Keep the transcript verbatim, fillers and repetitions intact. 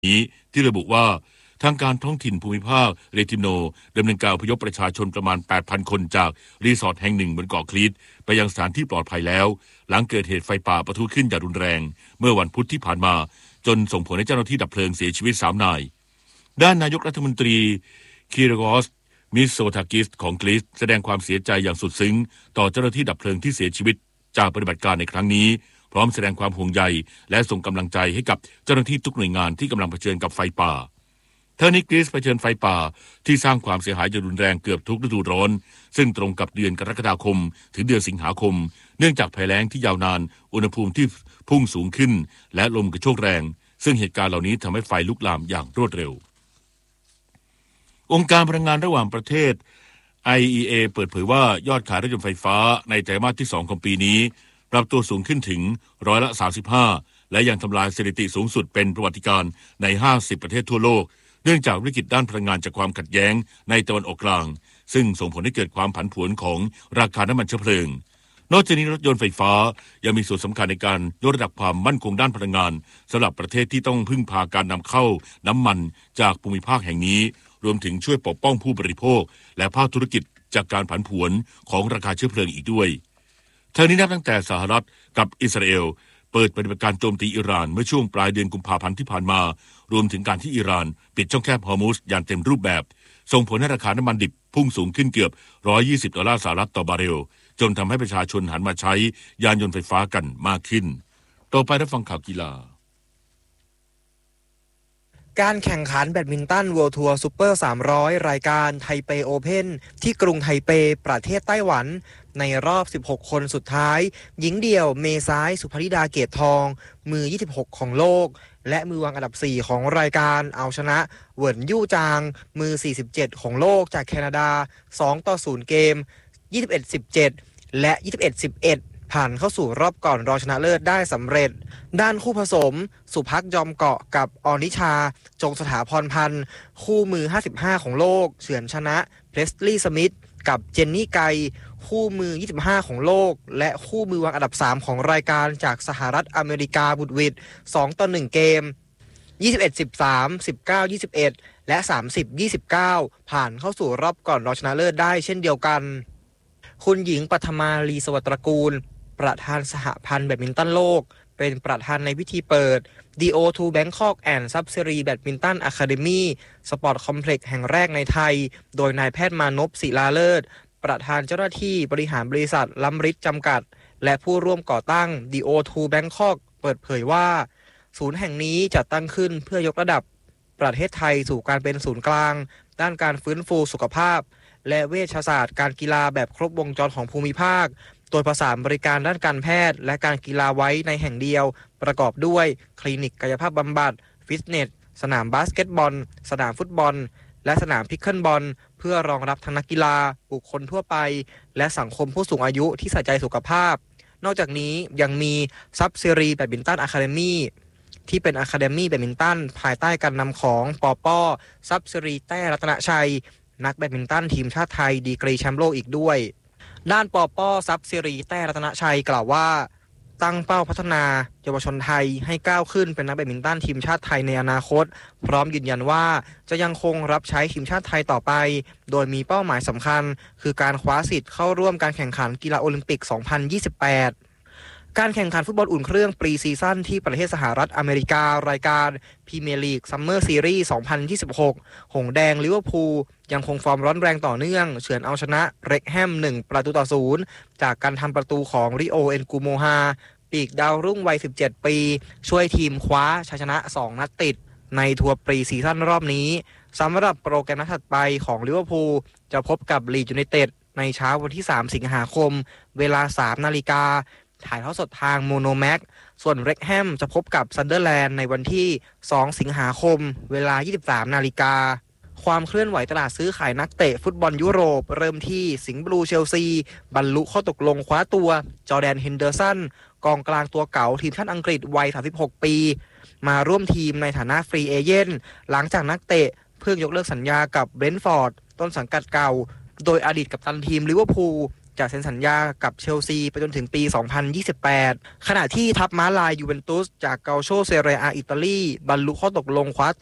นี้ที่ระบุว่าทางการท้องถิ่นภูมิภาคเรติโนดำเนินการอพยพประชาชนประมาณ แปดพัน คนจากรีสอร์ทแห่งหนึ่งบนเกาะคลีตไปยังสถานที่ปลอดภัยแล้วหลังเกิดเหตุไฟป่าปะทุขึ้นอย่างรุนแรงเมื่อวันพุธที่ผ่านมาจนส่งผลให้เจ้าหน้าที่ดับเพลิงเสียชีวิตสามนายด้านนายกรัฐมนตรีคีรากอสมิโซทากิสของกรีซแสดงความเสียใจอย่างสุดซึ้งต่อเจ้าหน้าที่ดับเพลิงที่เสียชีวิตจากปฏิบัติการในครั้งนี้พร้อมแสดงความห่วงใยและส่งกำลังใจให้กับเจ้าหน้าที่ทุกหน่วยงานที่กำลังเผชิญกับไฟป่าเทอร์นิกรีซเผชิญไฟป่าที่สร้างความเสียหายอย่างรุนแรงเกือบทุกฤดูร้อนซึ่งตรงกับเดือนกรกฎาคมถึงเดือนสิงหาคมเนื่องจากภัยแล้งที่ยาวนานอุณหภูมิที่พุ่งสูงขึ้นและลมกระโชกแรงซึ่งเหตุการณ์เหล่านี้ทำให้ไฟลุกลามอย่างรวดเร็วองค์การพลังงานระหว่างประเทศ ไอ อี เอ เปิดเผยว่ายอดขายรถยนต์ไฟฟ้าในไตรมาสที่สองของปีนี้ปรับตัวสูงขึ้นถึงร้อยละสามสิบห้าและยังทำลายสถิติสูงสุดเป็นประวัติการณ์ในห้าสิบประเทศทั่วโลกเนื่องจากวิกฤตด้านพลังงานจากความขัดแย้งในตะวันออกกลางซึ่งส่งผลให้เกิดความผันผวนของราคาน้ำมันเชื้อเพลิงนอกจากนี้รถยนต์ไฟฟ้ายังมีส่วนสำคัญในการยกระดับความมั่นคงด้านพลังงานสำหรับประเทศที่ต้องพึ่งพาการนำเข้าน้ำมันจากภูมิภาคแห่งนี้รวมถึงช่วยปกป้องผู้บริโภคและภาคธุรกิจจากการผันผวนของราคาเชื้อเพลิงอีกด้วยทั้งนี้นับตั้งแต่สหรัฐกับอิสราเอลเปิดปฏิบัติการโจมตีอิหร่านเมื่อช่วงปลายเดือนกุมภาพันธ์ที่ผ่านมารวมถึงการที่อิหร่านปิดช่องแคบฮอร์มุซอย่างเต็มรูปแบบส่งผลให้ราคาน้ำมันดิบพุ่งสูงขึ้นเกือบหนึ่งร้อยยี่สิบดอลลาร์สหรัฐต่อบาร์เรลจนทำให้ประชาชนหันมาใช้ยานยนต์ไฟฟ้ากันมากขึ้นต่อไปรับฟังข่าวกีฬาการแข่งขันแบดมินตัน World Tour Super สามร้อย รายการไทเปโอเพ่นที่กรุงไทเปประเทศไต้หวันในรอบสิบหกคนสุดท้ายหญิงเดี่ยวเมซ้ายสุภริดาเกตทองมือยี่สิบหกของโลกและมือวางอันดับสี่ของรายการเอาชนะเหวินยู่จางมือสี่สิบเจ็ดของโลกจากแคนาดาสองต่อศูนย์เกม ยี่สิบเอ็ดสิบเจ็ด และ ยี่สิบเอ็ดสิบเอ็ดผ่านเข้าสู่รอบก่อนรองชนะเลิศได้สำเร็จด้านคู่ผสมสุภักจอมเกาะกับออนิชาจงสถาพรพันธ์คู่มือห้าสิบห้าของโลกเฉือนชนะเพลสลีย์สมิธกับเจนนี่ไกคู่มือยี่สิบห้าของโลกและคู่มือวางอันดับสามของรายการจากสหรัฐอเมริกาบุตวิดสองต่อหนึ่งเกม ยี่สิบเอ็ดสิบสาม สิบเก้า ยี่สิบเอ็ด และสามสิบ ยี่สิบเก้าผ่านเข้าสู่รอบก่อนรองชนะเลิศได้เช่นเดียวกันคุณหญิงปัทมาลีสวัสดิ์ตระกูลประธานสหพันธ์แบดมินตันโลกเป็นประธานในพิธีเปิด ดี โอ ทู Bangkok and Subseri Badminton Academy สปอร์ตคอมเพล็กซ์แห่งแรกในไทยโดยนายแพทย์มานพศิลาเลิศประธานเจ้าหน้าที่บริหารบริษัทล้ำฤทธิ์จำกัดและผู้ร่วมก่อตั้ง ดี โอ ทู Bangkok เปิดเผยว่าศูนย์แห่งนี้จัดตั้งขึ้นเพื่อยกระดับประเทศไทยสู่การเป็นศูนย์กลางด้านการฟื้นฟูสุขภาพและเวชศาสตร์การกีฬาแบบครบวงจรของภูมิภาคโดยผสานบริการด้านการแพทย์และการกีฬาไว้ในแห่งเดียวประกอบด้วยคลินิกกายภาพบำบัดฟิตเนสสนามบาสเกตบอลสนามฟุตบอลและสนามพิกเกิลบอลเพื่อรองรับทั้งนักกีฬาบุคคลทั่วไปและสังคมผู้สูงอายุที่ใส่ใจสุขภาพนอกจากนี้ยังมีซับซีรีแบดมินตันอะคาเดมี่ที่เป็นอะคาเดมี่แบดมินตันภายใต้การนำของปอป้อซับซีรีแต้รัตนชัยนักแบดมินตันทีมชาติไทยดีกรีแชมป์โลกอีกด้วยด้านปอป้อซับซีรีแต้รัตนชัยกล่าวว่าตั้งเป้าพัฒนาเยาวชนไทยให้ก้าวขึ้นเป็นนักแบดมินตันทีมชาติไทยในอนาคตพร้อมยืนยันว่าจะยังคงรับใช้ทีมชาติไทยต่อไปโดยมีเป้าหมายสำคัญคือการคว้าสิทธิ์เข้าร่วมการแข่งขันกีฬาโอลิมปิก สองพันยี่สิบแปดการแข่งขันฟุตบอลอุ่นเครื่องปรีซีซั่นที่ประเทศสหรัฐอเมริการายการพรีเมียร์ลีกซัมเมอร์ซีรีส์ สองพันยี่สิบหก หงส์แดงลิเวอร์พูลยังคงฟอร์มร้อนแรงต่อเนื่องเฉือนเอาชนะเร็กแฮมหนึ่งประตูต่อศูนย์จากการทำประตูของริโอเอ็นกูโมฮาปีกดาวรุ่งวัยสิบเจ็ดปีช่วยทีมคว้าชัยชนะสองนัดติดในทัวร์ปรีซีซั่นรอบนี้สำหรับโปรแกรมนัดถัดไปของลิเวอร์พูลจะพบกับลีดส์ยูไนเต็ดในเช้าวันที่สามสิงหาคมเวลา สามนาฬิกาถ่ายทอดสดทางโมโนแม็กส่วนเร็กแฮมจะพบกับซันเดอร์แลนด์ในวันที่สองสิงหาคมเวลา ยี่สิบสามนาฬิกาความเคลื่อนไหวตลาดซื้อขายนักเตะฟุตบอลยุโรปเริ่มที่สิงห์บลูเชลซีบรรลุข้อตกลงคว้าตัวจอร์แดนเฮนเดอร์สันกองกลางตัวเก่าทีมชาติอังกฤษวัยสามสิบหกปีมาร่วมทีมในฐานะฟรีเอเจนต์หลังจากนักเตะเพิ่งยกเลิกสัญญากับเบรนท์ฟอร์ดต้นสังกัดเก่าโดยอดีตกัปตันทีมลิเวอร์พูลจะเซ็นสัญญากับเชลซีไปจนถึงปี สองพันยี่สิบแปด ขณะที่ทัพม้าลายยูเวนตุสจากเกาโชเซเรียอาอิตาลีบรรลุข้อตกลงคว้า